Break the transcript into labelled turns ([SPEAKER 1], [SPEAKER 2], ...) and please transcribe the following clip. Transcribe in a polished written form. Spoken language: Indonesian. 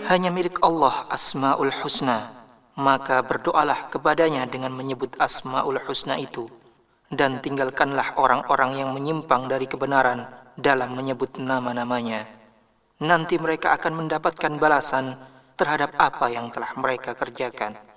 [SPEAKER 1] Hanya milik Allah Asmaul Husna, maka berdoalah kepadanya dengan menyebut Asmaul Husna itu, dan tinggalkanlah orang-orang yang menyimpang dari kebenaran dalam menyebut nama-namanya. Nanti mereka akan mendapatkan balasan terhadap apa yang telah mereka kerjakan.